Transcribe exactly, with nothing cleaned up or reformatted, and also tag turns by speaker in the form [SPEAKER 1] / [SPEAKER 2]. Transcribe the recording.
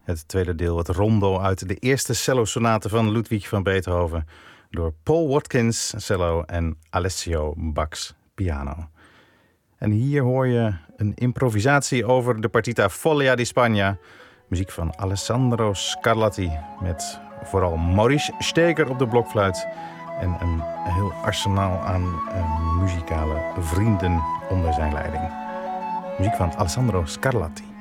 [SPEAKER 1] Het tweede deel, het rondo uit de eerste cello-sonate van Ludwig van Beethoven door Paul Watkins, cello en Alessio Bax, piano. En hier hoor je een improvisatie over de partita Foglia di Spagna, muziek van Alessandro Scarlatti met vooral Maurice Steger op de blokfluit en een heel arsenaal aan uh, muzikale vrienden onder zijn leiding. Muziek van Alessandro Scarlatti.